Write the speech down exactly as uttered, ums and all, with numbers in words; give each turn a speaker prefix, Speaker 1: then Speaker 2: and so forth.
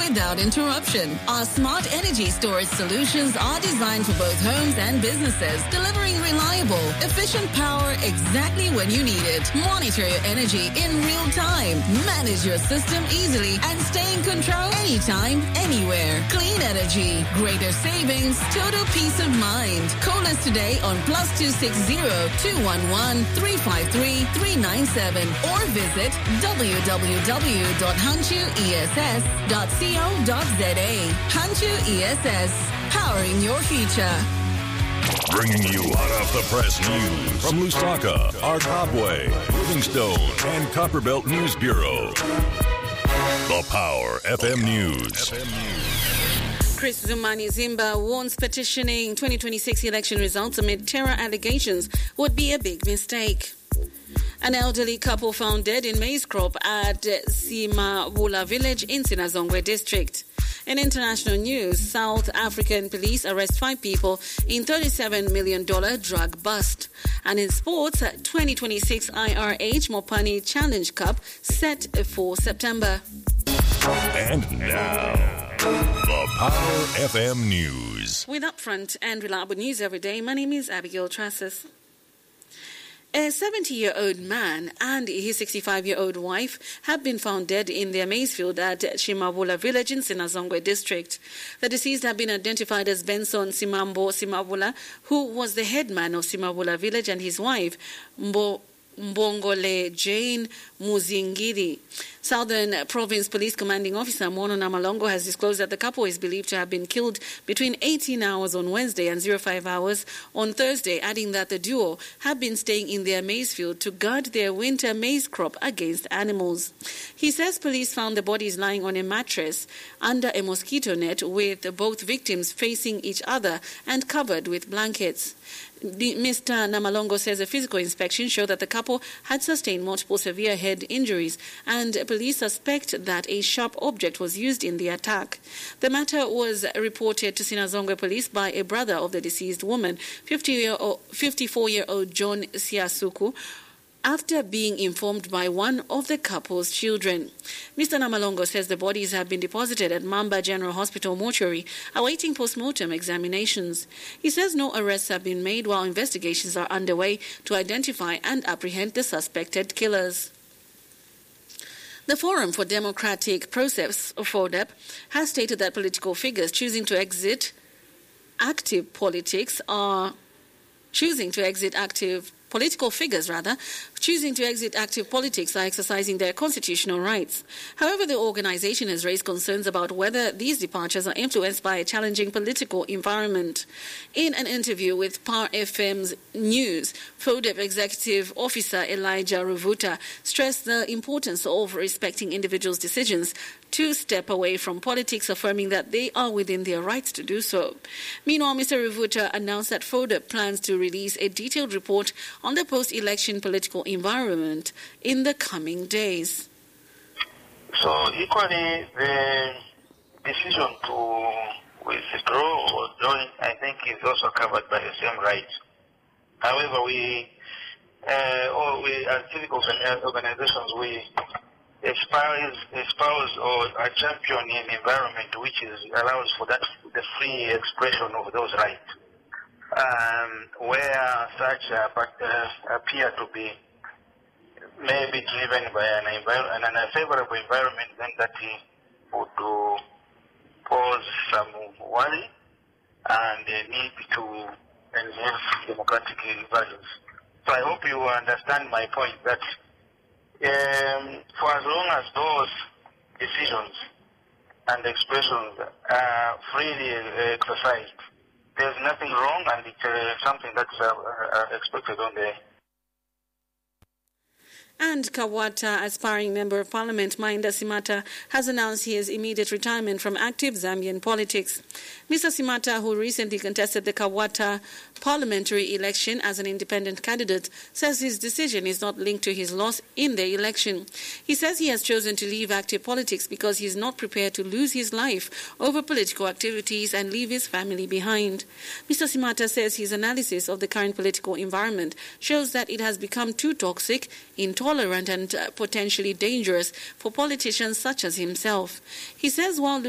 Speaker 1: without interruption. Our smart energy storage solutions are designed for both homes and businesses, delivering reliable, efficient power exactly when you need it. Monitor your energy in real time. Manage your system easily and stay in control anytime, anywhere. Clean energy, greater savings, total peace of mind. Call us today on plus two six zero, two one one, three five three, three nine seven or visit w w w dot hanchu e s s dot co dot z a. Hanchu E S S, powering your future.
Speaker 2: Bringing you hot off the press news from Lusaka, Arkabwe, Livingstone, and Copperbelt News Bureau. The Power F M News.
Speaker 3: Chris Zumani Zimba warns petitioning twenty twenty-six election results amid terror allegations would be a big mistake. An elderly couple found dead in maize crop at Simavula village in Sinazongwe district. In international news, South African police arrest five people in thirty-seven million dollars drug bust. And in sports, twenty twenty-six I R H Mopani Challenge Cup set for September.
Speaker 2: And now, the Power F M News.
Speaker 3: With upfront and reliable news every day, my name is Abigail Trassis. A seventy-year-old man and his sixty-five-year-old wife have been found dead in their maize field at Shimavula village in Sinazongwe district. The deceased have been identified as Benson Simambo Simavula, who was the headman of Simavula village, and his wife, Mbo Mbongole Jane Muzingiri. Southern Province Police Commanding Officer Mono Namalongo has disclosed that the couple is believed to have been killed between eighteen hours on Wednesday and oh five hours on Thursday, adding that the duo have been staying in their maize field to guard their winter maize crop against animals. He says police found the bodies lying on a mattress under a mosquito net, with both victims facing each other and covered with blankets. Mister Namalongo says a physical inspection showed that the couple had sustained multiple severe head injuries, and police suspect that a sharp object was used in the attack. The matter was reported to Sinazongwe police by a brother of the deceased woman, fifty-four-year-old John Siasuku, after being informed by one of the couple's children. Mister Namalongo says the bodies have been deposited at Mamba General Hospital mortuary, awaiting post-mortem examinations. He says no arrests have been made while investigations are underway to identify and apprehend the suspected killers. The Forum for Democratic Process, FODEP, has stated that political figures choosing to exit active politics are choosing to exit active Political figures, rather, choosing to exit active politics are exercising their constitutional rights. However, the organization has raised concerns about whether these departures are influenced by a challenging political environment. In an interview with Power F M's News, FODEP Executive Officer Elijah Ruvuta stressed the importance of respecting individuals' decisions to step away from politics, affirming that they are within their rights to do so. Meanwhile, Mister Ruvuta announced that FODEP plans to release a detailed report on the post-election political environment in the coming days.
Speaker 4: So equally, the decision to withdraw or join, I think, is also covered by the same rights. However, we, uh, or we as civic organizations, we espouse, espouse or are champion an environment which is allows for that the free expression of those rights. Um, where such uh, uh, appear to be maybe driven by an, envir- an unfavorable environment, then that would uh, pose some worry and a need to enhance democratic values. So I hope you understand my point that um, for as long as those decisions and expressions are freely exercised, there's nothing wrong, and it's uh, something that's uh, uh, expected on the.
Speaker 3: And Kawata aspiring Member of Parliament Mainda Simata has announced his immediate retirement from active Zambian politics. Mister Simata, who recently contested the Kawata parliamentary election as an independent candidate, says his decision is not linked to his loss in the election. He says he has chosen to leave active politics because he is not prepared to lose his life over political activities and leave his family behind. Mister Simata says his analysis of the current political environment shows that it has become too toxic, intolerant and uh, potentially dangerous for politicians such as himself. He says while